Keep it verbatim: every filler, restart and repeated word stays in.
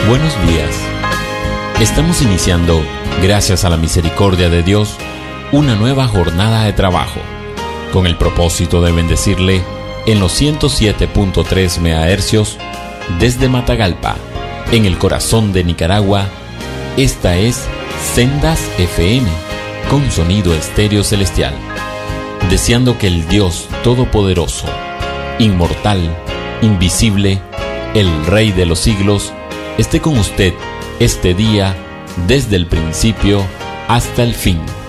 Buenos días. Estamos iniciando, gracias a la misericordia de Dios, una nueva jornada de trabajo, con el propósito de bendecirle en los ciento siete punto tres megahercios desde Matagalpa, en el corazón de Nicaragua. Esta es Sendas F M, con sonido estéreo celestial, deseando que el Dios Todopoderoso, inmortal, invisible, el Rey de los siglos, esté con usted este día, desde el principio hasta el fin.